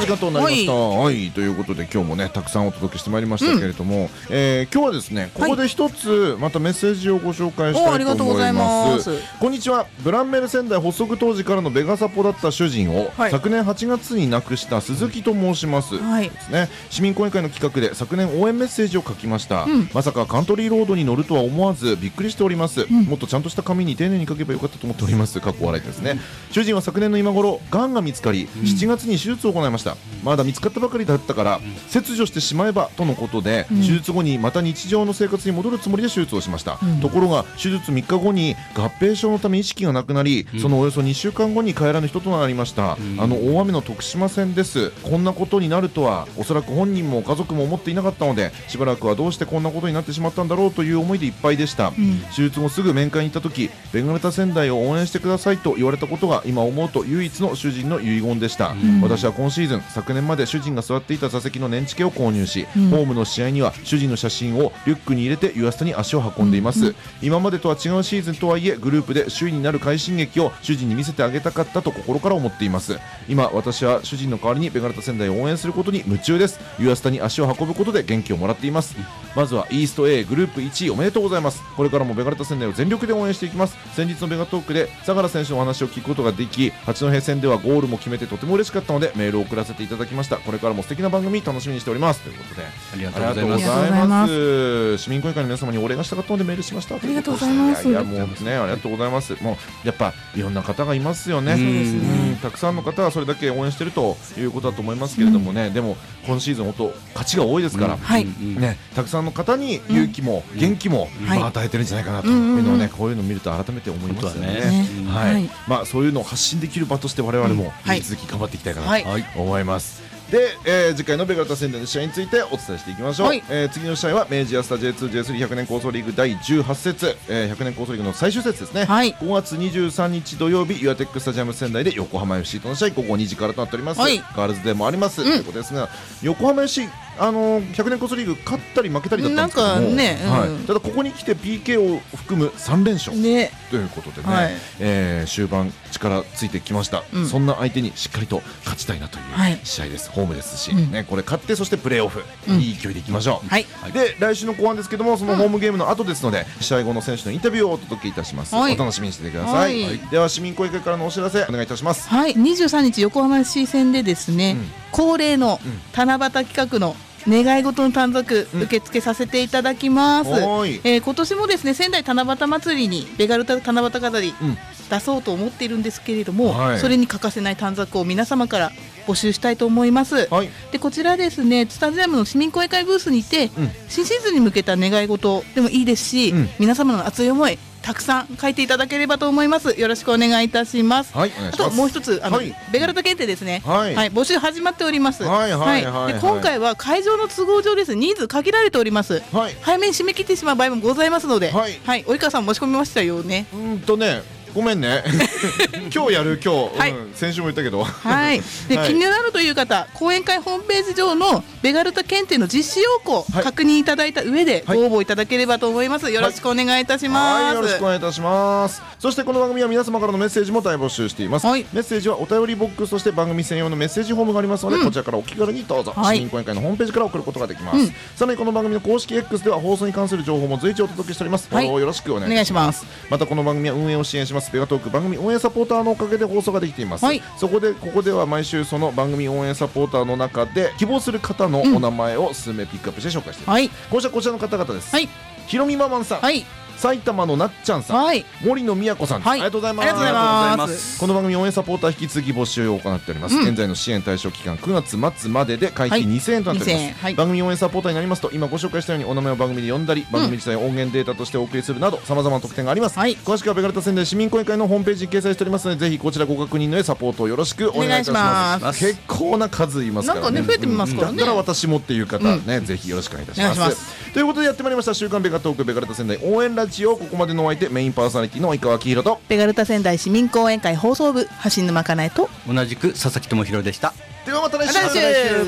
がとうございました。はい、ということで今日もねたくさんお届けしてまいりましたけれども、今日はですねここで一つまたメッセージをご紹介したいと思います。こんにちは。ブランメル仙台発足当時からのベガサポだった主人を、昨年8月に亡くした鈴木と申します。ですね、市民講演会の企画で昨年応援メッセージを書きました。まさかカントリーロードに乗るとは思わずびっくりしております。もっとちゃんとした紙に丁寧に書けばよかったと思っております。かっこ笑いですね。主人は昨年の今頃がんが見つかり、7月に手術を行いました。まだ見つかったばかりだったから切除してしまえばとのことで、手術後にまた日常の生活に戻るつもりで手術をしました。ところが手術3日後に合併症のため意識がなくなり、そのおよそ2週間後に帰らぬ人となりました。大雨の徳島線です。こんなことになるとはおそらく本人も家族も思っていなかったので、しばらくはどうしてこんなことになってしまったんだろうという思いでいっぱいでした。手術後すぐ面会に行った時、ベガルタ仙台を応援してくださいと言われたことが今思うと唯一の主人の遺言でした。私は今シーズン昨年まで主人が座っていた座席の年チケを購入し、ホームの試合には主人の写真をリュックに入れてユアスタに足を運んでいます。今までとは違うシーズンとはいえグループで首位になる快進撃を主人に見せてあげたかったと心から思っています。今私は主人の代わりにベガルタ仙台を応援することに夢中です。ユアスタに足を運ぶことで元気をもらっています。まずはイースト A グループ1位おめでとうございます。これからもベガルタ仙台を全力で応援していきます。先日のベガトークで相良選手のお話を聞くことができ、八戸戦ではゴールも決めてとても嬉しかったのでメールを送らせていただきました。これからも素敵な番組楽しみにしておりますということで、 ありがとうございます。 市民講演会の皆様にお礼がしたかったのでメールしました。 ありがとうございます。 いやもうね、ありがとうございます。もうやっぱいろんな方がいますよね。たくさんの方がそれだけ応援しているということだと思いますけれどもね、でも今シーズン本当勝ちが多いですから、ね、たくさんの方に勇気も元気も与えてるんじゃないかなというのをね、こういうのを見ると改めて思いますよね。はい、まあそういうのを発信できる場として我々も引き続き頑張っていきたいかなと思います。で、次回のベガルタ仙台の試合についてお伝えしていきましょう。次の試合は明治安田 J2J3 100年構想リーグ第18節、100年構想リーグの最終節ですね。5月23日土曜日ユアテックスタジアム仙台で横浜 FC との試合午後2時からとなっております。ガールズデーもありますということですが、横浜 FC100年構想リーグ勝ったり負けたりだったんですけども、ただここに来て PK を含む3連勝ということでね、終盤力ついてきました。そんな相手にしっかりと勝ちたいなという試合です。ホームですしね、これ勝ってそしてプレーオフいい勢いでいきましょう。で来週の後半ですけども、そのホームゲームの後ですので試合後の選手のインタビューをお届けいたします。お楽しみにしててください。では市民講演会からのお知らせお願いいたします。 23日横浜市戦でですね、恒例の七夕企画の願い事の短冊受け付けさせていただきます。今年もですね仙台七夕祭りにベガルタ七夕飾り出そうと思っているんですけれども、それに欠かせない短冊を皆様から募集したいと思います。でこちらですねスタジアムの市民講演会ブースにて、新シーズンに向けた願い事でもいいですし、皆様の熱い思いたくさん書いていただければと思います。よろしくお願いいたします。あともう一つベガルタ検定ですね、募集始まっております。で今回は会場の都合上です人数限られております。早めに締め切ってしまう場合もございますので、及川さん申し込みましたよね。 ごめんね今日やる今日、先週も言ったけどで気になるという方、講演会ホームページ上のベガルタ検定の実施要項確認いただいた上でご応募いただければと思います。よろしくお願いいたします。 よろしくお願いいたします。そしてこの番組は皆様からのメッセージも大募集しています。メッセージはお便りボックスとして番組専用のメッセージフォームがありますので、こちらからお気軽にどうぞ。市民講演会のホームページから送ることができます。さらにこの番組の公式 X では放送に関する情報も随時お届けしております。フォローよろしくお願いします。またこの番組は運営を支援しますベガトーク番組応援サポーターのおかげで放送ができています。そこでここでは毎週その番組応援サポーターの中で希望する方のお名前を数名ピックアップして紹介しています。今週はこちらの方々です。ひろみママンさん、埼玉のなっちゃんさん、森野都さん、ありがとうございます。この番組応援サポーター引き続き募集を行っております。現在の支援対象期間9月末までで会費2000円となっております。番組応援サポーターになりますと今ご紹介したようにお名前を番組で呼んだり、番組自体を音源データとしてお送りするなどさまざまな特典があります。詳しくはベガルタ仙台市民講演会のホームページに掲載しておりますので、ぜひこちらご確認の上サポートをよろしくお願いいたします。結構な数いますからね。 なんかね増えてみますからね。 だったら私もっていう方ね、ぜひよろしくお願いいたします。ということでやってまいりました週刊ベガトークベガルタ仙台応援ラジオ。ここまでのお相手メインパーソナリティの及川明宏とベガルタ仙台市民講演会放送部橋沼かなえと同じく佐々木智弘でした。 ではまた来週。